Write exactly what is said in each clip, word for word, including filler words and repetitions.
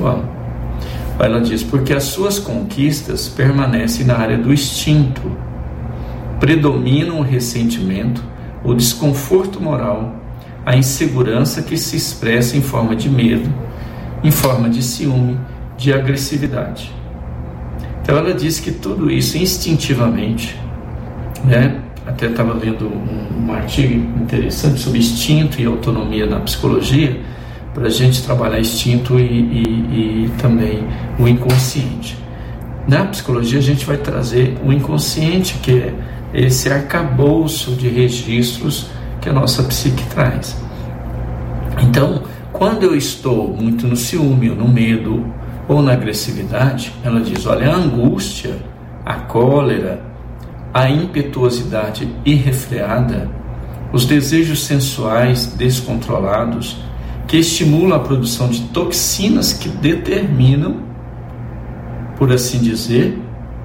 espiritual. Ela diz, porque as suas conquistas permanecem na área do instinto, predominam o ressentimento, o desconforto moral, a insegurança que se expressa em forma de medo, em forma de ciúme, de agressividade. Então ela diz que tudo isso instintivamente, né? Até estava lendo um, um artigo interessante sobre instinto e autonomia na psicologia, para a gente trabalhar instinto e, e, e também o inconsciente. Na psicologia a gente vai trazer o inconsciente, que é esse arcabouço de registros que a nossa psique traz. Então, quando eu estou muito no ciúme, ou no medo, ou na agressividade, ela diz, olha, a angústia, a cólera, a impetuosidade irrefreada, os desejos sensuais descontrolados, que estimulam a produção de toxinas que determinam, por assim dizer,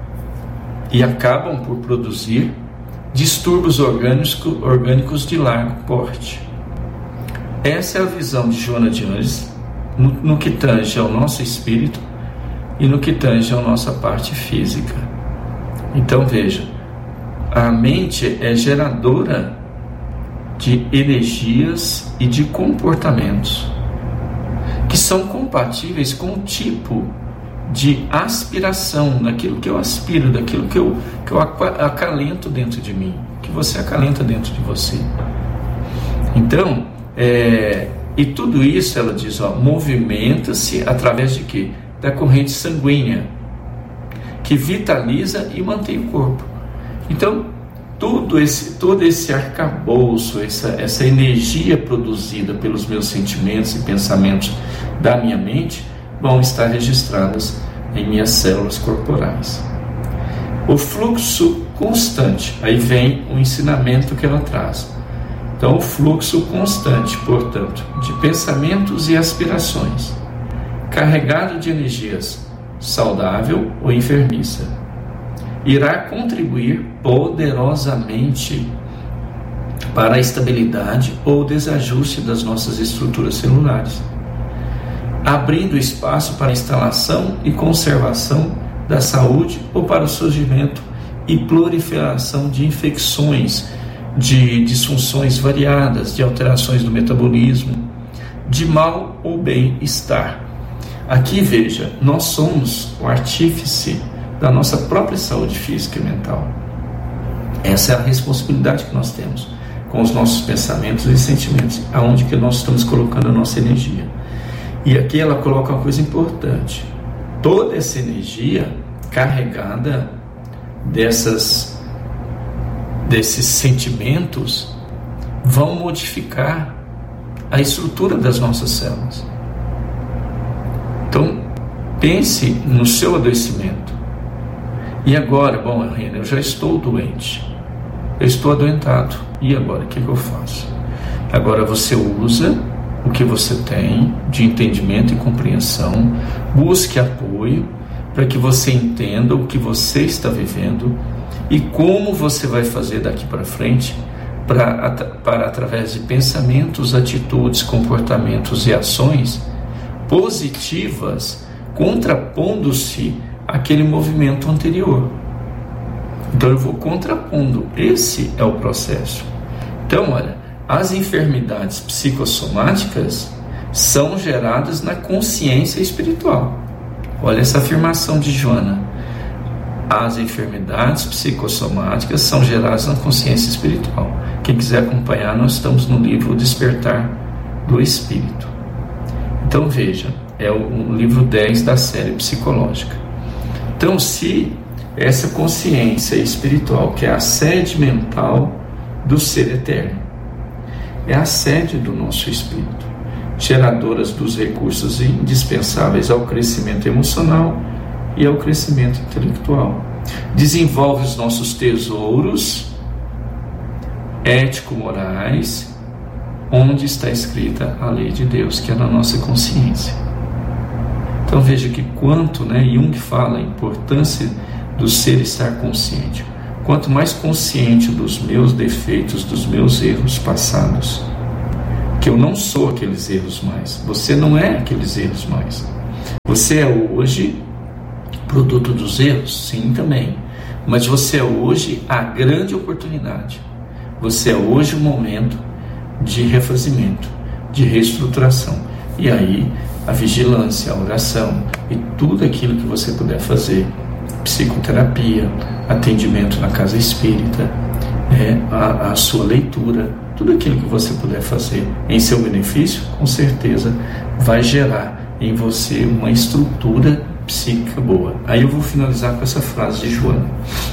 e acabam por produzir distúrbios orgânicos, orgânicos de largo porte. Essa é a visão de Joana de Ângeles no, no que tange ao nosso espírito e no que tange à nossa parte física. Então veja, a mente é geradora de energias e de comportamentos que são compatíveis com o tipo de aspiração, daquilo que eu aspiro, daquilo que eu, que eu acalento dentro de mim, que você acalenta dentro de você. Então, é, e tudo isso, ela diz, ó, movimenta-se através de quê? Da corrente sanguínea, que vitaliza e mantém o corpo. Então, Tudo esse, todo esse arcabouço, essa, essa energia produzida pelos meus sentimentos e pensamentos da minha mente vão estar registradas em minhas células corporais. O fluxo constante, aí vem o ensinamento que ela traz. Então, o fluxo constante, portanto, de pensamentos e aspirações, carregado de energias saudável ou enfermiça, irá contribuir poderosamente para a estabilidade ou desajuste das nossas estruturas celulares, abrindo espaço para a instalação e conservação da saúde ou para o surgimento e proliferação de infecções, de disfunções variadas, de alterações do metabolismo, de mal ou bem-estar. Aqui veja, nós somos o artífice da nossa própria saúde física e mental. Essa é a responsabilidade que nós temos com os nossos pensamentos e sentimentos, aonde que nós estamos colocando a nossa energia. E aqui ela coloca uma coisa importante: toda essa energia carregada dessas, desses sentimentos vão modificar a estrutura das nossas células. Então, pense no seu adoecimento. E agora, bom, Reina, eu já estou doente, eu estou adoentado, e agora, o que, que eu faço? Agora você usa o que você tem de entendimento e compreensão, busque apoio para que você entenda o que você está vivendo e como você vai fazer daqui para frente para, para, através de pensamentos, atitudes, comportamentos e ações positivas, contrapondo-se àquele movimento anterior. Então eu vou contrapondo, esse é o processo. Então, olha, as enfermidades psicossomáticas são geradas na consciência espiritual. Olha essa afirmação de Joana. As enfermidades psicossomáticas são geradas na consciência espiritual. Quem quiser acompanhar, nós estamos no livro Despertar do Espírito. Então veja, é o livro dez da série psicológica. Então, se essa consciência espiritual, que é a sede mental do ser eterno, é a sede do nosso espírito, geradoras dos recursos indispensáveis ao crescimento emocional e ao crescimento intelectual, desenvolve os nossos tesouros ético-morais, onde está escrita a lei de Deus, que é na nossa consciência. Então veja que quanto, né, Jung fala a importância do ser estar consciente. Quanto mais consciente dos meus defeitos, dos meus erros passados, que eu não sou aqueles erros mais, você não é aqueles erros mais, Você é hoje produto dos erros? Sim, também. Mas você é hoje a grande oportunidade. Você é hoje o momento de refazimento, de reestruturação. E aí, a vigilância, a oração e tudo aquilo que você puder fazer, psicoterapia, atendimento na casa espírita, é, a, a sua leitura, tudo aquilo que você puder fazer em seu benefício, com certeza vai gerar em você uma estrutura psíquica boa. Aí eu vou finalizar com essa frase de Joana.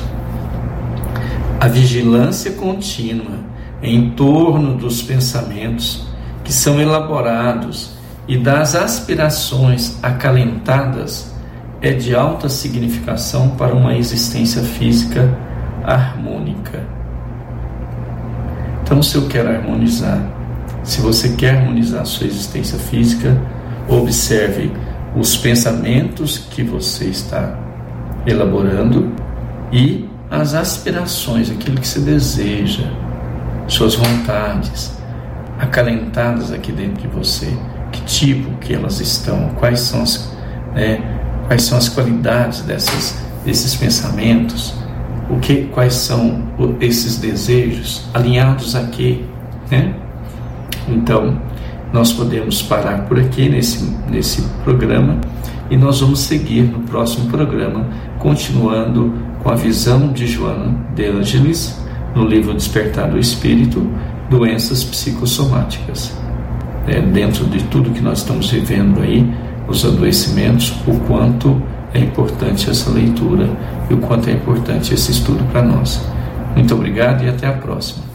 A vigilância contínua em torno dos pensamentos que são elaborados e das aspirações acalentadas é de alta significação para uma existência física harmônica. Então, se eu quero harmonizar, se você quer harmonizar a sua existência física, observe os pensamentos que você está elaborando e as aspirações, aquilo que você deseja, suas vontades acalentadas aqui dentro de você. Que tipo que elas estão? Quais são as, né, quais são as qualidades dessas, desses pensamentos? O que, quais são esses desejos alinhados a quê? Né? Então, nós podemos parar por aqui nesse, nesse programa e nós vamos seguir no próximo programa, continuando com a visão de Joana de Ângeles, no livro Despertar do Espírito, Doenças Psicossomáticas. É, dentro de tudo que nós estamos vivendo aí, os adoecimentos, o quanto é importante essa leitura e o quanto é importante esse estudo para nós. Muito obrigado e até a próxima.